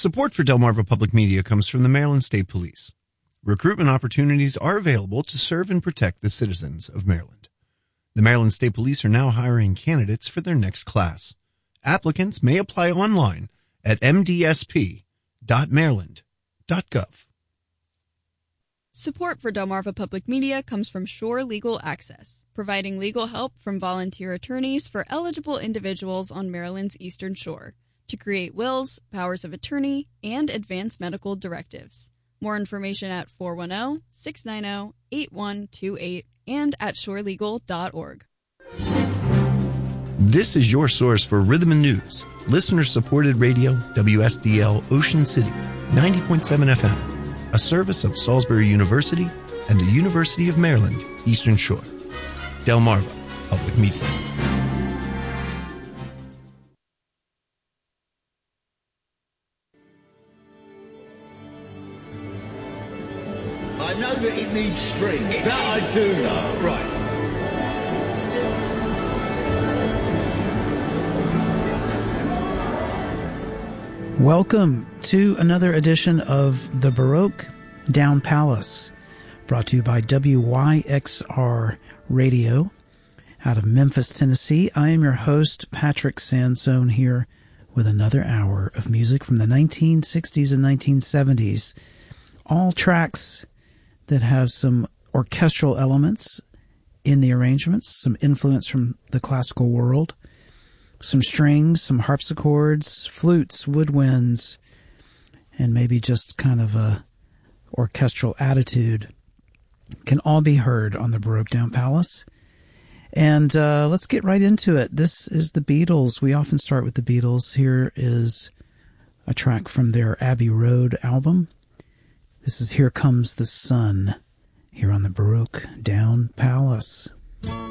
Support for Delmarva Public Media comes from the Maryland State Police. Recruitment opportunities are available to serve and protect the citizens of Maryland. The Maryland State Police are now hiring candidates for their next class. Applicants may apply online at mdsp.maryland.gov. Support for Delmarva Public Media comes from Shore Legal Access, providing legal help from volunteer attorneys for eligible individuals on Maryland's Eastern Shore to create wills, powers of attorney, and advance medical directives. More information at 410-690-8128 and at shorelegal.org. This is your source for rhythm and news. Listener-supported radio, WSDL Ocean City, 90.7 FM, a service of Salisbury University and the University of Maryland, Eastern Shore. Delmarva Public Media. I know that it needs strings. That I do know. Right. Welcome to another edition of The Baroque Down Palace, brought to you by WYXR Radio out of Memphis, Tennessee. I am your host, Patrick Sansone, here with another hour of music from the 1960s and 1970s. All tracks that have some orchestral elements in the arrangements, some influence from the classical world, some strings, some harpsichords, flutes, woodwinds, and maybe just kind of a orchestral attitude can all be heard on the Baroque Down Palace. And let's get right into it. This is the Beatles. We often start with the Beatles. Here is a track from their Abbey Road album. This is Here Comes the Sun, here on the Baroque Down Palace.